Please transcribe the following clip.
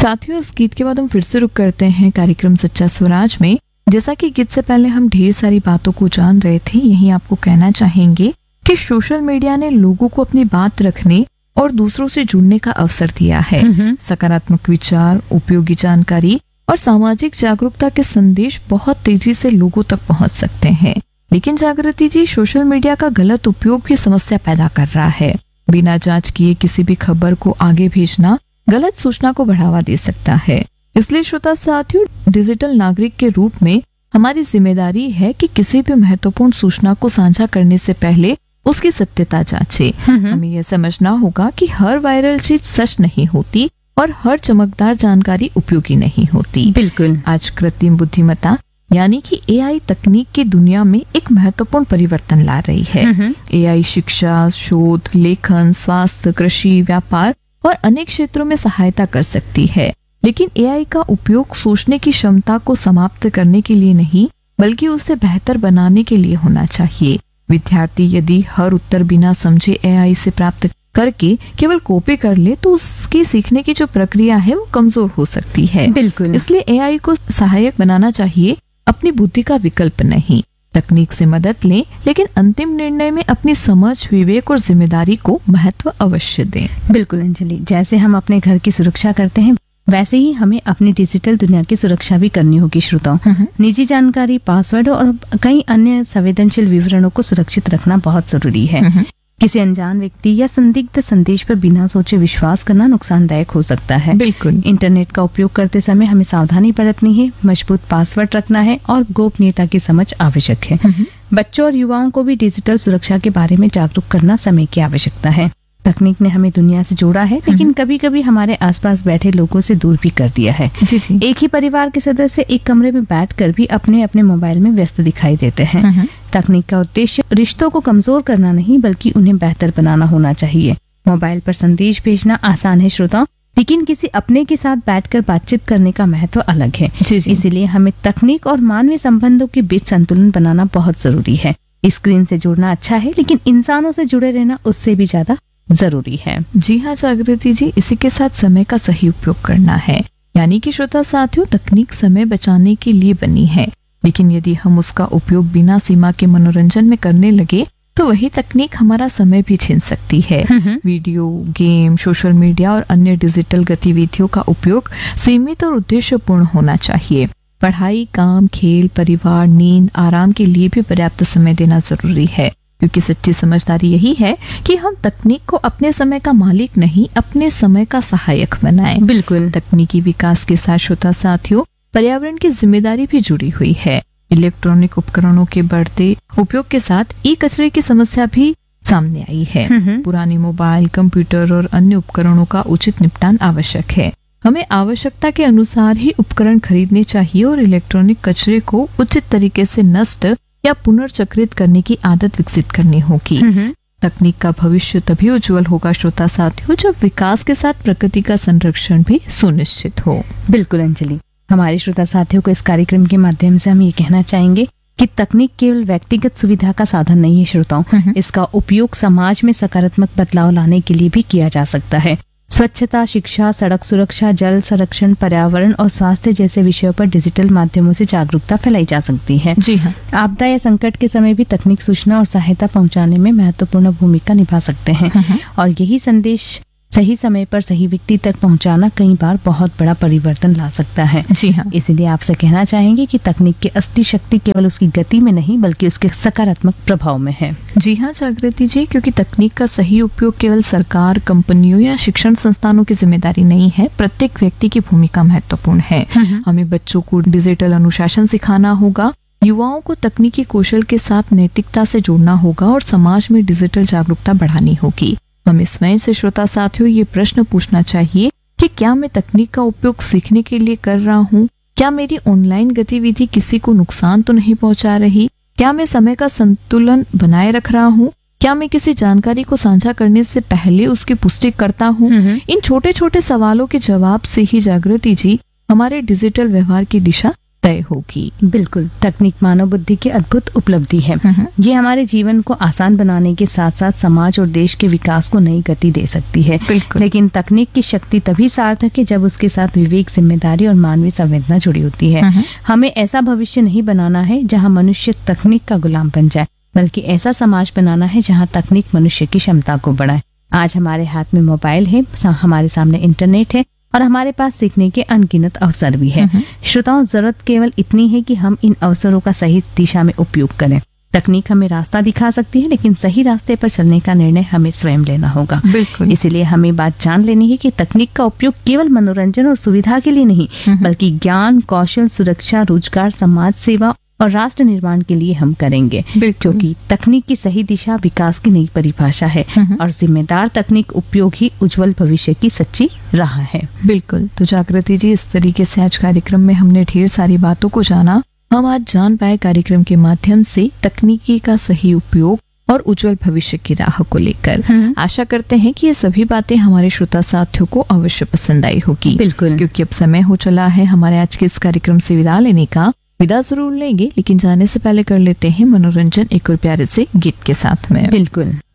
साथियों, इस गीत के बाद हम फिर से रुक करते हैं कार्यक्रम सच्चा स्वराज में। जैसा कि गीत से पहले हम ढेर सारी बातों को जान रहे थे, यही आपको कहना चाहेंगे कि सोशल मीडिया ने लोगों को अपनी बात रखने और दूसरों से जुड़ने का अवसर दिया है। सकारात्मक विचार, उपयोगी जानकारी और सामाजिक जागरूकता के संदेश बहुत तेजी से लोगों तक पहुंच सकते हैं। लेकिन जागृति जी, सोशल मीडिया का गलत उपयोग भी समस्या पैदा कर रहा है। बिना जांच किए किसी भी खबर को आगे भेजना गलत सूचना को बढ़ावा दे सकता है। इसलिए श्रोता साथियों, डिजिटल नागरिक के रूप में हमारी जिम्मेदारी है कि किसी भी महत्वपूर्ण सूचना को साझा करने से पहले उसकी सत्यता जांचें। हमें यह समझना होगा कि हर वायरल चीज सच नहीं होती और हर चमकदार जानकारी उपयोगी नहीं होती। बिल्कुल। आज कृत्रिम बुद्धिमत्ता यानी कि एआई तकनीक की दुनिया में एक महत्वपूर्ण परिवर्तन ला रही है। एआई शिक्षा, शोध, लेखन, स्वास्थ्य, कृषि, व्यापार और अनेक क्षेत्रों में सहायता कर सकती है। लेकिन एआई का उपयोग सोचने की क्षमता को समाप्त करने के लिए नहीं, बल्कि उसे बेहतर बनाने के लिए होना चाहिए। विद्यार्थी यदि हर उत्तर बिना समझे एआई से प्राप्त करके केवल कॉपी कर ले तो उसकी सीखने की जो प्रक्रिया है वो कमजोर हो सकती है। बिल्कुल। इसलिए एआई को सहायक बनाना चाहिए, अपनी बुद्धि का विकल्प नहीं। तकनीक से मदद लें, लेकिन अंतिम निर्णय में अपनी समझ, विवेक और जिम्मेदारी को महत्व अवश्य दें। बिल्कुल अंजलि, जैसे हम अपने घर की सुरक्षा करते हैं वैसे ही हमें अपनी डिजिटल दुनिया की सुरक्षा भी करनी होगी श्रोताओं। निजी जानकारी, पासवर्ड और कई अन्य संवेदनशील विवरणों को सुरक्षित रखना बहुत जरूरी है। किसी अनजान व्यक्ति या संदिग्ध संदेश पर बिना सोचे विश्वास करना नुकसानदायक हो सकता है। बिल्कुल। इंटरनेट का उपयोग करते समय हमें सावधानी बरतनी है, मजबूत पासवर्ड रखना है और गोपनीयता की समझ आवश्यक है। बच्चों और युवाओं को भी डिजिटल सुरक्षा के बारे में जागरूक करना समय की आवश्यकता है। तकनीक ने हमें दुनिया से जोड़ा है, लेकिन कभी कभी हमारे आसपास बैठे लोगों से दूर भी कर दिया है। जी जी। एक ही परिवार के सदस्य एक कमरे में बैठकर भी अपने अपने मोबाइल में व्यस्त दिखाई देते हैं। तकनीक का उद्देश्य रिश्तों को कमजोर करना नहीं, बल्कि उन्हें बेहतर बनाना होना चाहिए। मोबाइल पर संदेश भेजना आसान है श्रोताओं, लेकिन किसी अपने के साथ बैठकर बातचीत करने का महत्व अलग है। इसीलिए हमें तकनीक और मानवीय संबंधों के बीच संतुलन बनाना बहुत जरूरी है। स्क्रीन से जुड़ना अच्छा है, लेकिन इंसानों से जुड़े रहना उससे भी ज्यादा जरूरी है। जी हाँ जागृति जी, इसी के साथ समय का सही उपयोग करना है। यानी कि श्रोता साथियों, तकनीक समय बचाने के लिए बनी है, लेकिन यदि हम उसका उपयोग बिना सीमा के मनोरंजन में करने लगे तो वही तकनीक हमारा समय भी छीन सकती है। वीडियो गेम, सोशल मीडिया और अन्य डिजिटल गतिविधियों का उपयोग सीमित और उद्देश्यपूर्ण होना चाहिए। पढ़ाई, काम, खेल, परिवार, नींद, आराम के लिए भी पर्याप्त समय देना जरूरी है, क्योंकि सच्ची समझदारी यही है कि हम तकनीक को अपने समय का मालिक नहीं, अपने समय का सहायक बनाएं। बिल्कुल। तकनीकी विकास के साथ श्रोता साथियों, पर्यावरण की जिम्मेदारी भी जुड़ी हुई है। इलेक्ट्रॉनिक उपकरणों के बढ़ते उपयोग के साथ ई कचरे की समस्या भी सामने आई है। पुरानी मोबाइल, कंप्यूटर और अन्य उपकरणों का उचित निपटान आवश्यक है। हमें आवश्यकता के अनुसार ही उपकरण खरीदने चाहिए और इलेक्ट्रॉनिक कचरे को उचित तरीके से नष्ट या पुनर्चक्रित करने की आदत विकसित करनी होगी। तकनीक का भविष्य तभी उज्जवल होगा श्रोता साथियों, जब विकास के साथ प्रकृति का संरक्षण भी सुनिश्चित हो। बिल्कुल अंजलि, हमारे श्रोता साथियों को इस कार्यक्रम के माध्यम से हम ये कहना चाहेंगे कि तकनीक केवल व्यक्तिगत सुविधा का साधन नहीं है श्रोताओं, इसका उपयोग समाज में सकारात्मक बदलाव लाने के लिए भी किया जा सकता है। स्वच्छता, शिक्षा, सड़क सुरक्षा, जल संरक्षण, पर्यावरण और स्वास्थ्य जैसे विषयों पर डिजिटल माध्यमों से जागरूकता फैलाई जा सकती है। जी हाँ। आपदा या संकट के समय भी तकनीक सूचना और सहायता पहुंचाने में महत्वपूर्ण भूमिका निभा सकते हैं और यही संदेश सही समय पर सही व्यक्ति तक पहुंचाना कई बार बहुत बड़ा परिवर्तन ला सकता है। जी हाँ। इसीलिए आपसे कहना चाहेंगे कि तकनीक की असली शक्ति केवल उसकी गति में नहीं, बल्कि उसके सकारात्मक प्रभाव में है। जी हाँ जागृति जी, क्योंकि तकनीक का सही उपयोग केवल सरकार, कंपनियों या शिक्षण संस्थानों की जिम्मेदारी नहीं है, प्रत्येक व्यक्ति की भूमिका महत्वपूर्ण है। हमें बच्चों को डिजिटल अनुशासन सिखाना होगा, युवाओं को तकनीकी कौशल के साथ नैतिकता से जोड़ना होगा और समाज में डिजिटल जागरूकता बढ़ानी होगी। हमें स्वयं से श्रोता साथियों ये प्रश्न पूछना चाहिए कि क्या मैं तकनीक का उपयोग सीखने के लिए कर रहा हूँ? क्या मेरी ऑनलाइन गतिविधि किसी को नुकसान तो नहीं पहुँचा रही? क्या मैं समय का संतुलन बनाए रख रहा हूँ? क्या मैं किसी जानकारी को साझा करने से पहले उसकी पुष्टि करता हूँ? इन छोटे छोटे सवालों के जवाब से ही जागृति जी हमारे डिजिटल व्यवहार की दिशा तय होगी। बिल्कुल, तकनीक मानव बुद्धि की अद्भुत उपलब्धि है। ये हमारे जीवन को आसान बनाने के साथ साथ समाज और देश के विकास को नई गति दे सकती है। बिल्कुल। लेकिन तकनीक की शक्ति तभी सार्थक है जब उसके साथ विवेक, जिम्मेदारी और मानवीय संवेदना जुड़ी होती है। हमें ऐसा भविष्य नहीं बनाना है जहाँ मनुष्य तकनीक का गुलाम बन जाए, बल्कि ऐसा समाज बनाना है जहाँ तकनीक मनुष्य की क्षमता को बढ़ाए। आज हमारे हाथ में मोबाइल है, हमारे सामने इंटरनेट है और हमारे पास सीखने के अनगिनत अवसर भी है। श्रोताओं, जरूरत केवल इतनी है कि हम इन अवसरों का सही दिशा में उपयोग करें। तकनीक हमें रास्ता दिखा सकती है, लेकिन सही रास्ते पर चलने का निर्णय हमें स्वयं लेना होगा। बिल्कुल। इसीलिए हमें बात जान लेनी है कि तकनीक का उपयोग केवल मनोरंजन और सुविधा के लिए नहीं, बल्कि ज्ञान, कौशल, सुरक्षा, रोजगार, समाज सेवा और राष्ट्र निर्माण के लिए हम करेंगे। क्योंकि तकनीक की सही दिशा विकास की नई परिभाषा है और जिम्मेदार तकनीक उपयोग ही उज्जवल भविष्य की सच्ची राह है। बिल्कुल। तो जागृति जी, इस तरीके से आज कार्यक्रम में हमने ढेर सारी बातों को जाना। हम आज जान पाए कार्यक्रम के माध्यम से तकनीकी का सही उपयोग और उज्जवल भविष्य की राह को लेकर। आशा करते हैं कि ये सभी बातें हमारे श्रोता साथियों को अवश्य पसंद आई होगी। बिल्कुल। क्योंकि अब समय हो चला है हमारे आज के इस कार्यक्रम से विदा लेने का। विदा जरूर लेंगे, लेकिन जाने से पहले कर लेते हैं मनोरंजन एक और प्यारे से गीत के साथ में। बिल्कुल।